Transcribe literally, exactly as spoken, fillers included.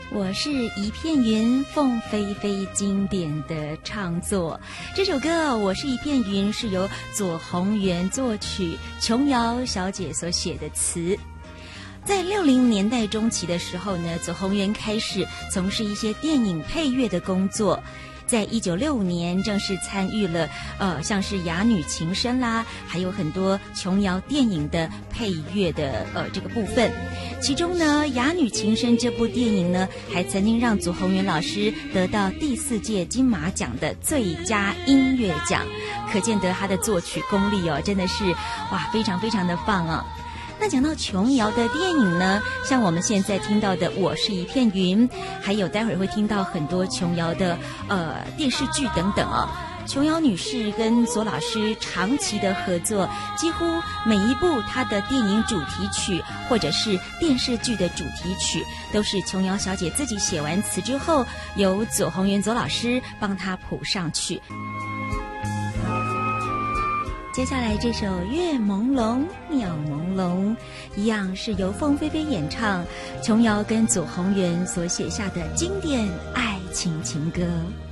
我是一片云，凤飞飞经典的唱作。这首歌《我是一片云》是由左宏元作曲，琼瑶小姐所写的词。在六零年代中期的时候呢，左宏元开始从事一些电影配乐的工作。在一九六五年正式参与了呃像是《哑女情深》啦，还有很多琼瑶电影的配乐的呃这个部分。其中呢，《哑女情深》这部电影呢，还曾经让左宏元老师得到第四届金马奖的最佳音乐奖，可见得他的作曲功力哦，真的是哇非常非常的棒啊。那讲到琼瑶的电影呢，像我们现在听到的《我是一片云》，还有待会儿会听到很多琼瑶的呃电视剧等等啊。琼瑶女士跟左老师长期的合作，几乎每一部她的电影主题曲或者是电视剧的主题曲，都是琼瑶小姐自己写完词之后，由左宏元左老师帮她谱上去。接下来这首《月朦胧鸟朦胧》一样是由凤飞飞演唱，琼瑶跟左宏元所写下的经典爱情情歌。